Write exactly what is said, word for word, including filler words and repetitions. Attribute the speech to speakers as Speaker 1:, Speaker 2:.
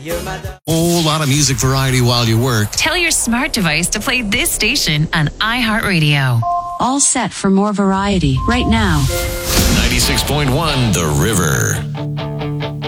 Speaker 1: Whole lot of music variety while you work.
Speaker 2: Tell your smart device to play this station on iHeartRadio.
Speaker 3: All set for more variety right now.
Speaker 1: ninety-six point one The River.